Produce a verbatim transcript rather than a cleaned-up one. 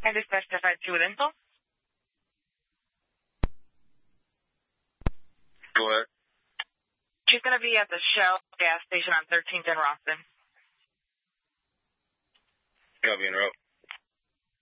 And dispatch to five two with info. Go ahead. She's going to be at the Shell gas station on thirteenth in Roston. Copy and route.